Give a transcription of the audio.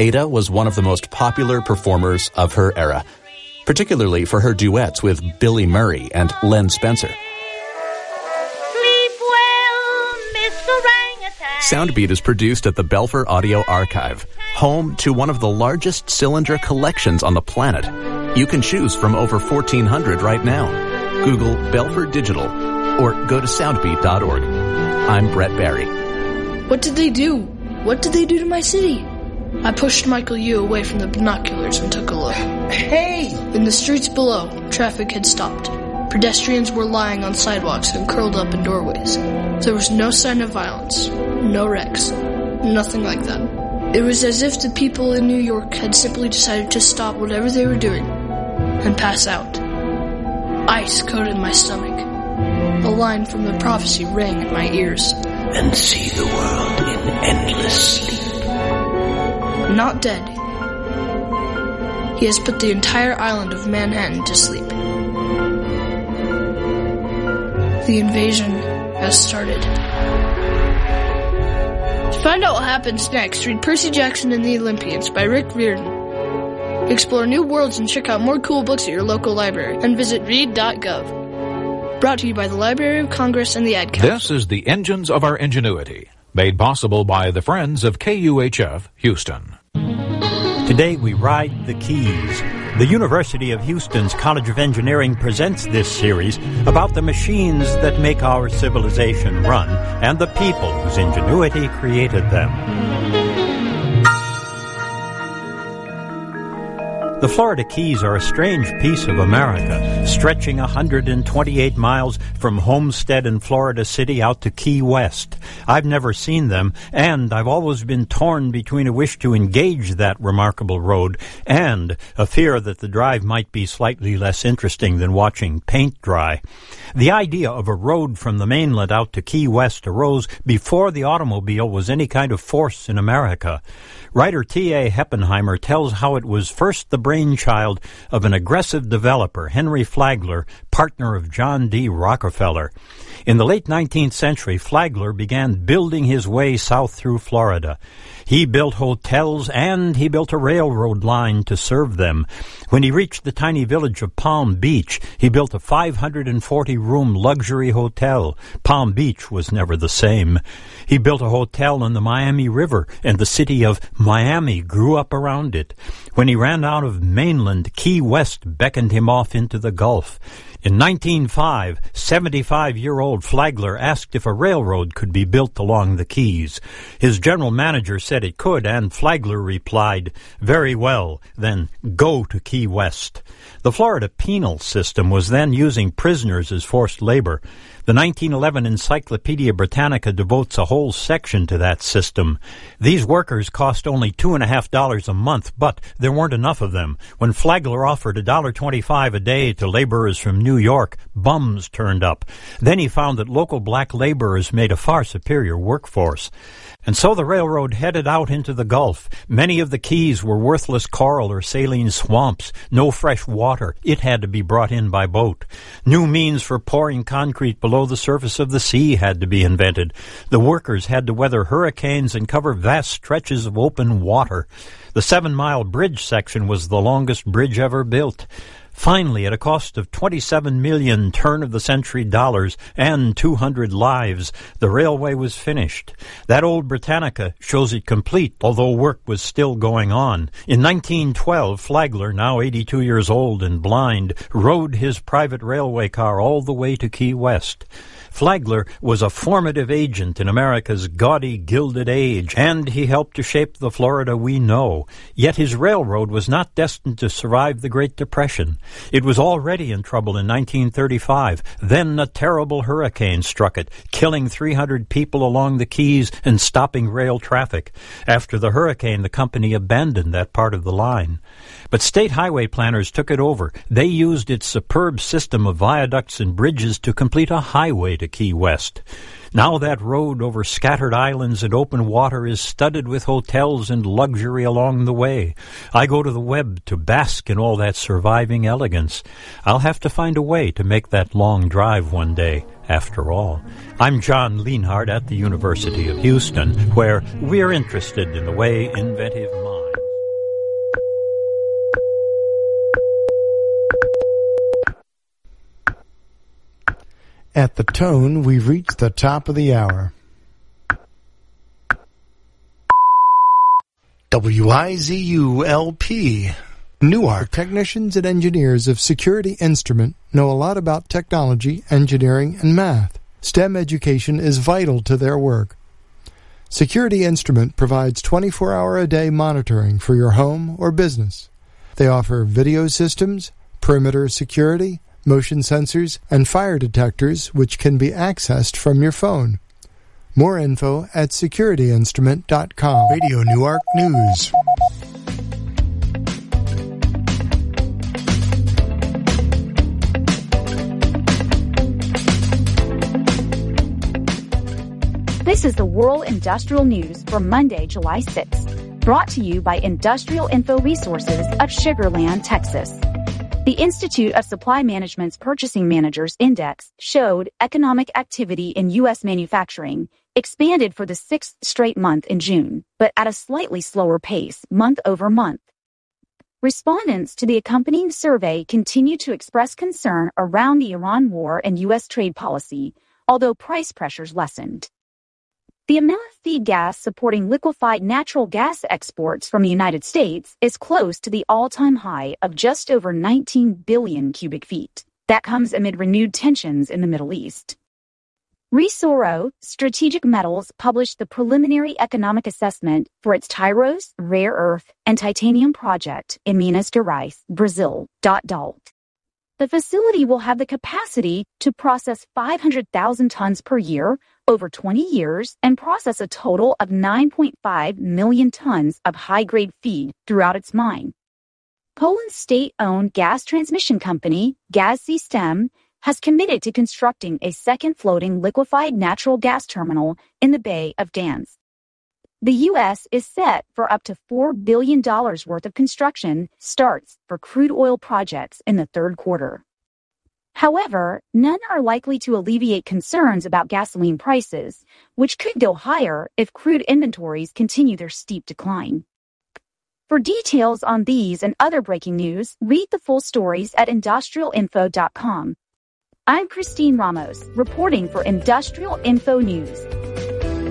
Ada was one of the most popular performers of her era, particularly for her duets with Billy Murray and Len Spencer. Sleep well, Miss Orangutan. Soundbeat is produced at the Belfer Audio Archive, home to one of the largest cylinder collections on the planet. You can choose from over 1,400 right now. Google Belfer Digital or go to soundbeat.org. I'm Brett Barry. What did they do? What did they do to my city? I pushed Michael Yu away from the binoculars and took a look. Hey! In the streets below, traffic had stopped. Pedestrians were lying on sidewalks and curled up in doorways. There was no sign of violence, no wrecks, nothing like that. It was as if the people in New York had simply decided to stop whatever they were doing and pass out. Ice coated my stomach. A line from the prophecy rang in my ears. And see the world in endless sleep. Not dead. He has put the entire island of Manhattan to sleep. The invasion has started. To find out what happens next, read Percy Jackson and the Olympians by Rick Riordan. Explore new worlds and check out more cool books at your local library and visit read.gov. Brought to you by the Library of Congress and the Ad Council. This is the Engines of Our Ingenuity, made possible by the Friends of KUHF Houston. Today we ride the Keys. The University of Houston's College of Engineering presents this series about the machines that make our civilization run and the people whose ingenuity created them. The Florida Keys are a strange piece of America, stretching 128 miles from Homestead in Florida City out to Key West. I've never seen them, and I've always been torn between a wish to engage that remarkable road and a fear that the drive might be slightly less interesting than watching paint dry. The idea of a road from the mainland out to Key West arose before the automobile was any kind of force in America. Writer T.A. Heppenheimer tells how it was first the brainchild of an aggressive developer, Henry Flagler, partner of John D. Rockefeller. In the late 19th century, Flagler began building his way south through Florida. He built hotels and he built a railroad line to serve them. When he reached the tiny village of Palm Beach, he built a 540-room luxury hotel. Palm Beach was never the same. He built a hotel on the Miami River, and the city of Miami grew up around it. When he ran out of mainland, Key West beckoned him off into the Gulf. In 1905, 75-year-old Flagler asked if a railroad could be built along the Keys. His general manager said it could, and Flagler replied, "Very well, then go to Key West." The Florida penal system was then using prisoners as forced labor. The 1911 Encyclopedia Britannica devotes a whole section to that system. These workers cost only $2.50 a month, but there weren't enough of them. When Flagler offered $1.25 a day to laborers from New York, bums turned up. Then he found that local black laborers made a far superior workforce. And so the railroad headed out into the Gulf. Many of the Keys were worthless coral or saline swamps, no fresh water. It had to be brought in by boat. New means for pouring concrete below the surface of the sea had to be invented. The workers had to weather hurricanes and cover vast stretches of open water. The 7-mile bridge section was the longest bridge ever built. Finally, at a cost of $27 million turn-of-the-century dollars and 200 lives, the railway was finished. That old Britannica shows it complete, although work was still going on. In 1912, Flagler, now 82 years old and blind, rode his private railway car all the way to Key West. Flagler was a formative agent in America's gaudy Gilded Age, and he helped to shape the Florida we know. Yet his railroad was not destined to survive the Great Depression. It was already in trouble in 1935. Then a terrible hurricane struck it, killing 300 people along the Keys and stopping rail traffic. After the hurricane, the company abandoned that part of the line. But state highway planners took it over. They used its superb system of viaducts and bridges to complete a highway to Key West. Now that road over scattered islands and open water is studded with hotels and luxury along the way. I go to the web to bask in all that surviving elegance. I'll have to find a way to make that long drive one day, after all. I'm John Lienhardt at the University of Houston, where we're interested in the way inventive minds... At the tone, we've reached the top of the hour. WIZU-LP, Newark. Technicians and engineers of Security Instrument know a lot about technology, engineering, and math. STEM education is vital to their work. Security Instrument provides 24-hour-a-day monitoring for your home or business. They offer video systems, perimeter security, motion sensors, and fire detectors which can be accessed from your phone. More info at securityinstrument.com. Radio Newark News. This is the World Industrial News for Monday, July 6th, brought to you by Industrial Info Resources of Sugar Land, Texas. The Institute of Supply Management's Purchasing Managers Index showed economic activity in U.S. manufacturing expanded for the sixth straight month in June, but at a slightly slower pace month over month. Respondents to the accompanying survey continue to express concern around the Iran war and U.S. trade policy, although price pressures lessened. The amount of feed gas supporting liquefied natural gas exports from the United States is close to the all-time high of just over 19 billion cubic feet. That comes amid renewed tensions in the Middle East. Resoro Strategic Metals published the preliminary economic assessment for its Tyros rare earth and titanium project in Minas Gerais, Brazil. The facility will have the capacity to process 500,000 tons per year over 20 years and process a total of 9.5 million tons of high-grade feed throughout its mine. Poland's state-owned gas transmission company, Gaz-System, has committed to constructing a second floating liquefied natural gas terminal in the Bay of Gdańsk. The U.S. is set for up to $4 billion worth of construction starts for crude oil projects in the third quarter. However, none are likely to alleviate concerns about gasoline prices, which could go higher if crude inventories continue their steep decline. For details on these and other breaking news, read the full stories at industrialinfo.com. I'm Christine Ramos, reporting for Industrial Info News.